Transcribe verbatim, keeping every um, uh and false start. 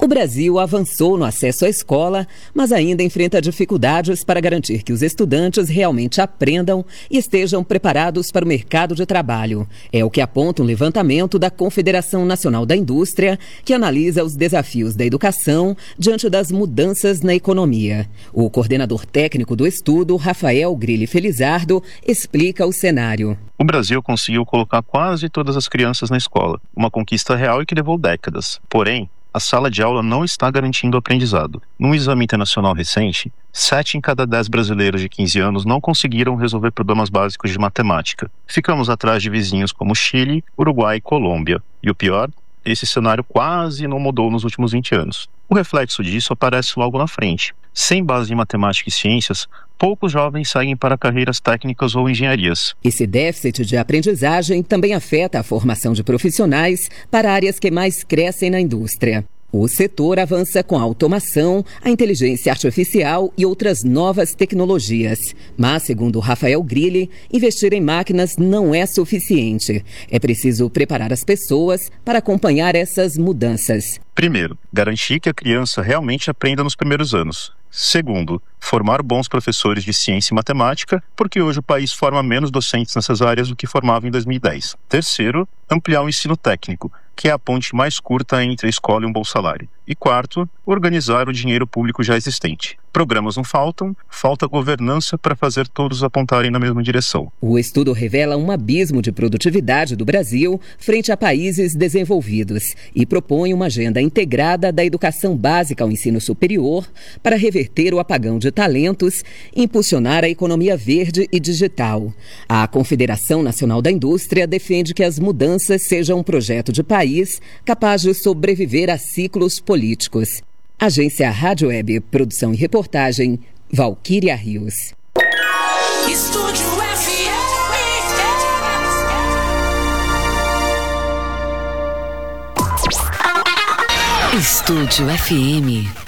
O Brasil avançou no acesso à escola, mas ainda enfrenta dificuldades para garantir que os estudantes realmente aprendam e estejam preparados para o mercado de trabalho. É o que aponta um levantamento da Confederação Nacional da Indústria, que analisa os desafios da educação diante das mudanças na economia. O coordenador técnico do estudo, Rafael Grilli Felizardo, explica o cenário. O Brasil conseguiu colocar quase todas as crianças na escola, uma conquista real e que levou décadas. Porém, a sala de aula não está garantindo o aprendizado. Num exame internacional recente, sete em cada dez brasileiros de quinze anos não conseguiram resolver problemas básicos de matemática. Ficamos atrás de vizinhos como Chile, Uruguai e Colômbia. E o pior, esse cenário quase não mudou nos últimos vinte anos. O reflexo disso aparece logo na frente. Sem base em matemática e ciências, poucos jovens seguem para carreiras técnicas ou engenharias. Esse déficit de aprendizagem também afeta a formação de profissionais para áreas que mais crescem na indústria. O setor avança com a automação, a inteligência artificial e outras novas tecnologias. Mas, segundo Rafael Grilli, investir em máquinas não é suficiente. É preciso preparar as pessoas para acompanhar essas mudanças. Primeiro, garantir que a criança realmente aprenda nos primeiros anos. Segundo, formar bons professores de ciência e matemática, porque hoje o país forma menos docentes nessas áreas do que formava em dois mil e dez. Terceiro, ampliar o ensino técnico, que é a ponte mais curta entre a escola e um bom salário. E quarto, organizar o dinheiro público já existente. Programas não faltam, falta governança para fazer todos apontarem na mesma direção. O estudo revela um abismo de produtividade do Brasil frente a países desenvolvidos e propõe uma agenda integrada da educação básica ao ensino superior para reverter o apagão de talentos e impulsionar a economia verde e digital. A Confederação Nacional da Indústria defende que as mudanças sejam um projeto de país capaz de sobreviver a ciclos políticos. Agência Rádio Web, produção e reportagem, Valquíria Rios. Estúdio F M. Estúdio F M.